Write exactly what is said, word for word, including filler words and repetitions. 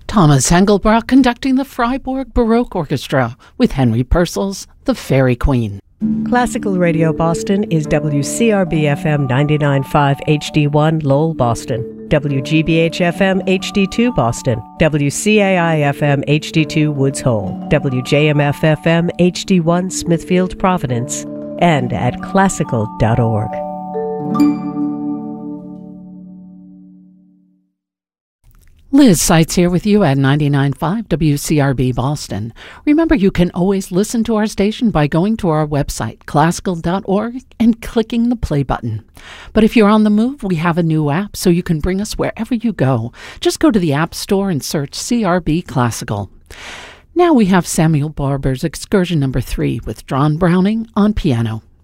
Thomas Engelbach conducting the Freiburg Baroque Orchestra with Henry Purcell's The Fairy Queen. Classical Radio Boston is W C R B F M ninety-nine point five H D one Lowell, Boston, W G B H F M H D two Boston, W C A I F M H D two Woods Hole, W J M F F M H D one Smithfield, Providence, and at classical dot org. Liz Seitz here with you at ninety-nine point five W C R B Boston. Remember, you can always listen to our station by going to our website, classical dot org, and clicking the play button. But if you're on the move, we have a new app so you can bring us wherever you go. Just go to the App Store and search C R B Classical. Now we have Samuel Barber's Excursion Number three with John Browning on piano.